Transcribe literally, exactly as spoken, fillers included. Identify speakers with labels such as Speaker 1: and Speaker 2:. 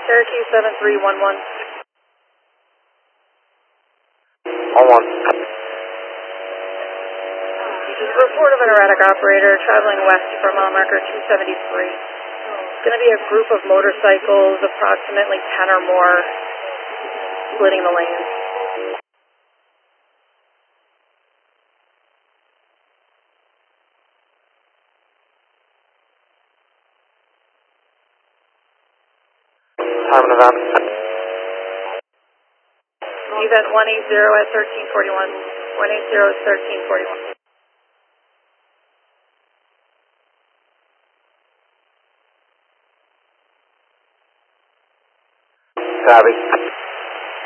Speaker 1: Cherokee seven three one one.
Speaker 2: one one.
Speaker 1: Report of an erratic operator traveling west from mile marker two seventy-three. It's going to be a group of motorcycles, approximately ten or more, splitting the lanes.
Speaker 2: Time and event.
Speaker 1: Event one eighty at thirteen forty-one. one eighty is thirteen forty-one.
Speaker 2: Copy.